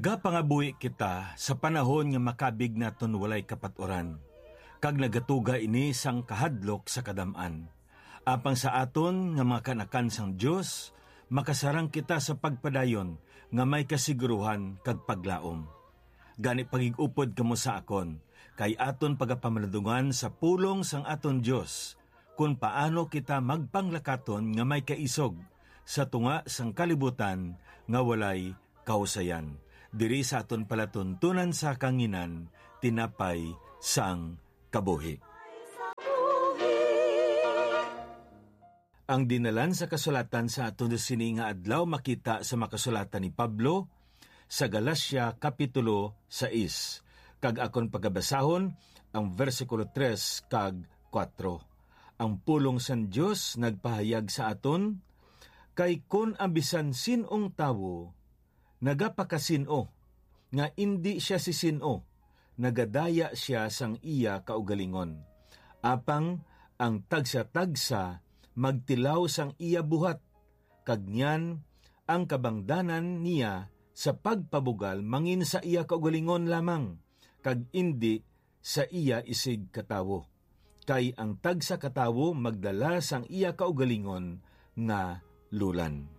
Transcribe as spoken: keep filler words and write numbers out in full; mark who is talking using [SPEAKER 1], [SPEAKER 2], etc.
[SPEAKER 1] Nagapangabuhi kita sa panahon nga makabig naton walay kapaturan, kag nagatuga ini sang kahadlok sa kadaman. Apang sa aton nga mga kanakan sang Dios, makasarang kita sa pagpadayon nga may kasiguruhan kag paglaom. Gani pagigupod kamo sa akon, kay aton pagapamanadungan sa pulong sang aton Dios, kung paano kita magpanglakaton nga may kaisog sa tunga sang kalibutan nga walay kausayan. Diri sa aton palatuntunan sa kanginan, tinapay sang kabuhi. Ang dinalan sa kasulatan sa aton sini nga adlaw makita sa makasulatan ni Pablo sa Galacia Kapitulo sais, kag akon pagabasahon ang versikulo tres kag kwatro. Ang pulong san Dios nagpahayag sa aton, kay kun ang bisan sinong tawo nagapakasino, nga indi siya si sino, nagadaya siya sang iya kaugalingon. Apang ang tagsa-tagsa magtilaw sang iya buhat, kag niyan ang kabangdanan niya sa pagpabugal mangin sa iya kaugalingon lamang, kag indi sa iya isig katawo. Kay ang tagsa katawo magdala sang iya kaugalingon nga lulan.